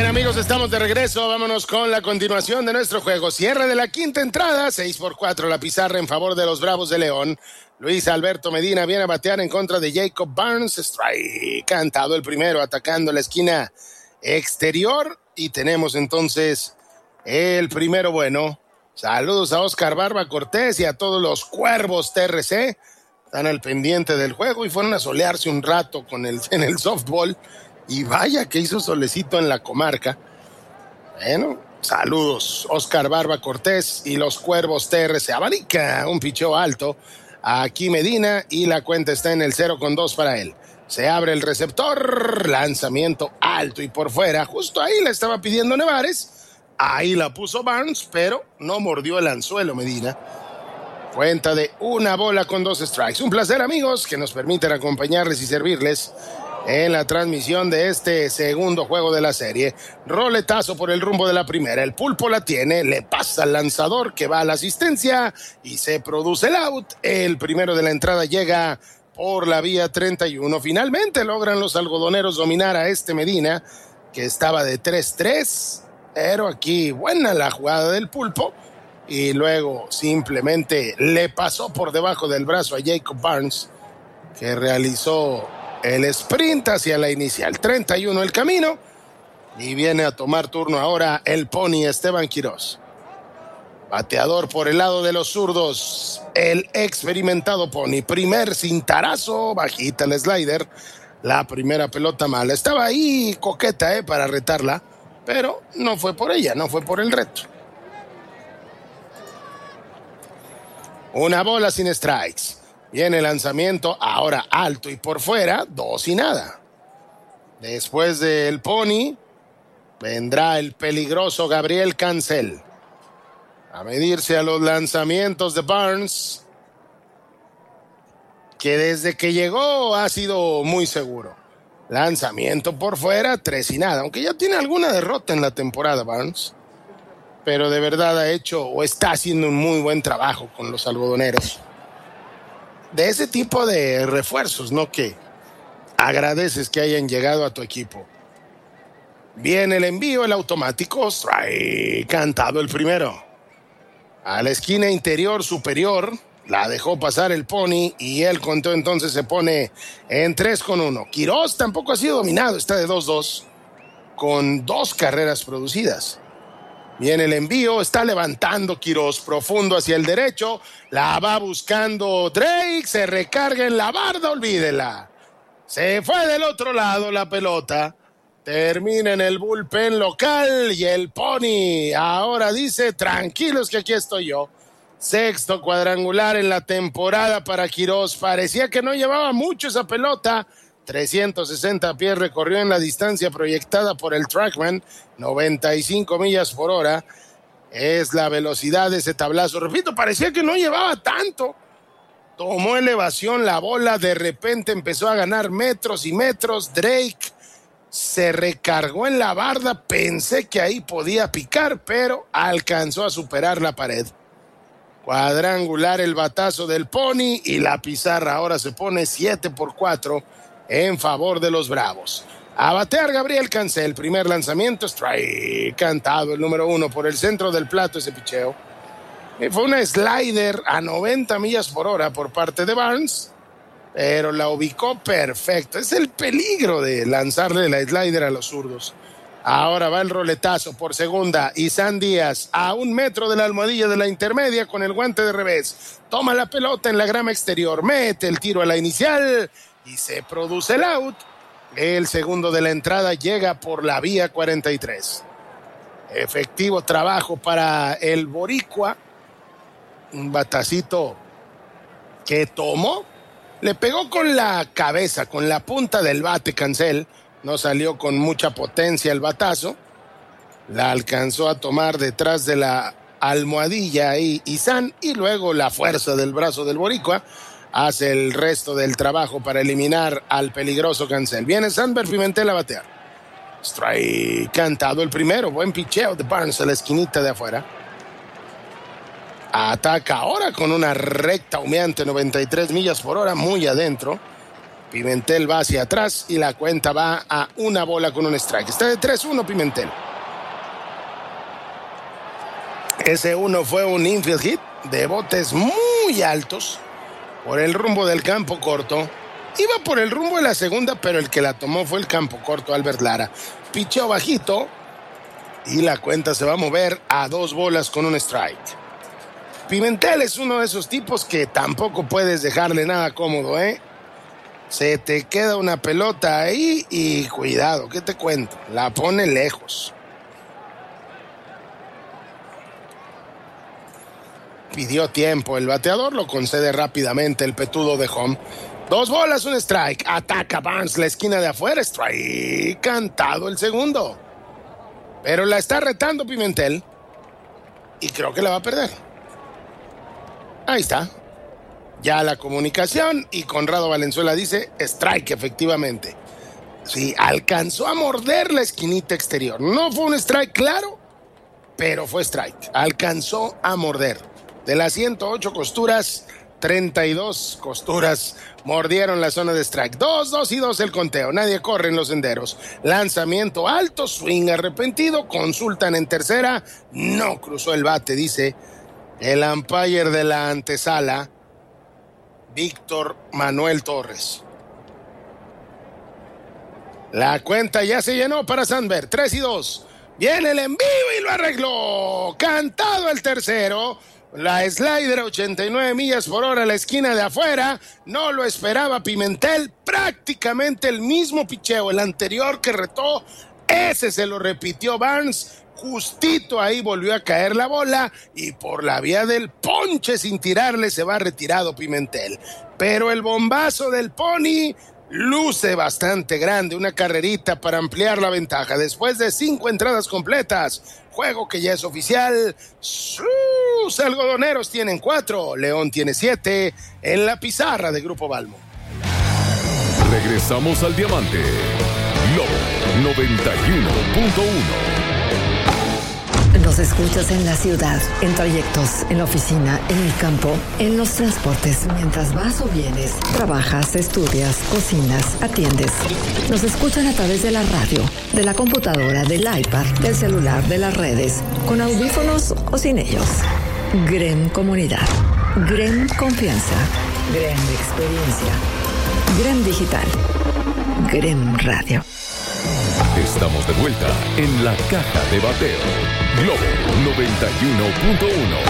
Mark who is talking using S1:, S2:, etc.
S1: amigos, estamos de regreso. Vámonos con la continuación de nuestro juego. Cierre de la quinta entrada, 6-4 la pizarra en favor de los Bravos de León. Luis Alberto Medina viene a batear en contra de Jacob Barnes. Strike cantado el primero, atacando la esquina exterior. Y tenemos entonces el primero bueno. Saludos a Oscar Barba Cortés y a todos los Cuervos TRC. Están al pendiente del juego y fueron a solearse un rato en el softball. Y vaya que hizo solecito en la comarca. Bueno, saludos, Oscar Barba Cortés y los Cuervos TRC. Abanica, un picheo alto. Aquí Medina y la cuenta está en el 0-2 para él. Se abre el receptor, lanzamiento alto y por fuera. Justo ahí la estaba pidiendo Nevares. Ahí la puso Barnes, pero no mordió el anzuelo Medina. Cuenta de 1-2 strikes. Un placer, amigos, que nos permiten acompañarles y servirles en la transmisión de este segundo juego de la serie. Roletazo por el rumbo de la primera. El Pulpo la tiene, le pasa al lanzador que va a la asistencia y se produce el out. El primero de la entrada llega por la vía 31. Finalmente logran los algodoneros dominar a este Medina, que estaba de 3-3. Pero aquí buena la jugada del Pulpo. Y luego simplemente le pasó por debajo del brazo a Jacob Barnes, que realizó el sprint hacia la inicial. 31 el camino. Y viene a tomar turno ahora el Pony Esteban Quiroz. Bateador por el lado de los zurdos, el experimentado Pony. Primer cintarazo, bajita el slider. La primera pelota mala. Estaba ahí coqueta para retarla, pero no fue por ella, no fue por el reto. Una bola sin strikes. Viene el lanzamiento ahora alto y por fuera, 2-0. Después del Pony, vendrá el peligroso Gabriel Cancel a medirse a los lanzamientos de Barnes, que desde que llegó ha sido muy seguro. Lanzamiento por fuera, 3-0, aunque ya tiene alguna derrota en la temporada Barnes, pero de verdad ha hecho o está haciendo un muy buen trabajo con los algodoneros. De ese tipo de refuerzos, ¿no? Que agradeces que hayan llegado a tu equipo. Viene el envío, el automático. Strike, cantado el primero. A la esquina interior superior, la dejó pasar el Pony y el conteo entonces se pone en 3-1. Quiroz tampoco ha sido dominado, está de 2-2, con 2 carreras producidas. Viene el envío, está levantando Quiroz profundo hacia el derecho, la va buscando Drake, se recarga en la barda, olvídela. Se fue del otro lado la pelota, termina en el bullpen local y el Pony ahora dice, tranquilos que aquí estoy yo. Sexto cuadrangular en la temporada para Quiroz, parecía que no llevaba mucho esa pelota. 360 pies recorrió en la distancia proyectada por el Trackman, 95 millas por hora. Es la velocidad de ese tablazo. Repito, parecía que no llevaba tanto. Tomó elevación la bola, de repente empezó a ganar metros y metros. Drake se recargó en la barda, pensé que ahí podía picar, pero alcanzó a superar la pared. Cuadrangular el batazo del Pony y la pizarra ahora se pone 7-4. En favor de los Bravos. A batear Gabriel Cancel, primer lanzamiento, strike, cantado el número 1 por el centro del plato ese picheo. Fue una slider a 90 millas por hora por parte de Barnes, pero la ubicó perfecto. Es el peligro de lanzarle la slider a los zurdos. Ahora va el roletazo por segunda. Isan Díaz a 1 metro de la almohadilla de la intermedia con el guante de revés. Toma la pelota en la grama exterior, mete el tiro a la inicial y se produce el out. El segundo de la entrada llega por la vía 43. Efectivo trabajo para el boricua. Un batacito que tomó. Le pegó con la cabeza, con la punta del bate Cancel. No salió con mucha potencia el batazo. La alcanzó a tomar detrás de la almohadilla ahí Isan. Y luego la fuerza del brazo del boricua hace el resto del trabajo para eliminar al peligroso Cancel. Viene Sandberg Pimentel a batear. Strike, cantado el primero. Buen picheo de Barnes a la esquinita de afuera. Ataca ahora con una recta humeante, 93 millas por hora, muy adentro. Pimentel va hacia atrás y la cuenta va a una bola con un strike. Está de 3-1 Pimentel. Ese uno fue un infield hit de botes muy altos por el rumbo del campo corto. Iba por el rumbo de la segunda, pero el que la tomó fue el campo corto, Albert Lara. Picheo bajito y la cuenta se va a mover a 2 bolas con un strike. Pimentel es uno de esos tipos que tampoco puedes dejarle nada cómodo, ¿eh? Se te queda una pelota ahí y cuidado, ¿qué te cuento? La pone lejos. Pidió tiempo, el bateador lo concede rápidamente el petudo de home. 2 bolas, un strike. Ataca Barnes, la esquina de afuera, strike. Cantado el segundo. Pero la está retando Pimentel y creo que la va a perder. Ahí está. Ya la comunicación y Conrado Valenzuela dice strike, efectivamente. Sí, alcanzó a morder la esquinita exterior. No fue un strike claro, pero fue strike. Alcanzó a morder. De las 108 costuras, 32 costuras mordieron la zona de strike. 2-2 el conteo. Nadie corre en los senderos. Lanzamiento alto, swing arrepentido. Consultan en tercera. No cruzó el bate, dice el umpire de la antesala, Víctor Manuel Torres. La cuenta ya se llenó para Sandberg. 3-2. Viene el envío y lo arregló. Cantado el tercero. La slider 89 millas por hora a la esquina de afuera. No lo esperaba Pimentel. Prácticamente el mismo picheo, el anterior que retó. Ese se lo repitió Barnes. Justito ahí volvió a caer la bola y por la vía del ponche sin tirarle se va retirado Pimentel. Pero el bombazo del Pony luce bastante grande, una carrerita para ampliar la ventaja. Después de 5 entradas completas, juego que ya es oficial, sus algodoneros tienen 4, León tiene 7 en la pizarra de Grupo Balmo.
S2: Regresamos al Diamante. Lobo 91.1.
S3: Nos escuchas en la ciudad, en trayectos, en la oficina, en el campo, en los transportes, mientras vas o vienes, trabajas, estudias, cocinas, atiendes. Nos escuchan a través de la radio, de la computadora, del iPad, del celular, de las redes, con audífonos o sin ellos. GREM Comunidad, GREM Confianza, GREM Experiencia, GREM Digital, GREM Radio.
S2: Estamos de vuelta en la caja de bateo. Globo 91.1.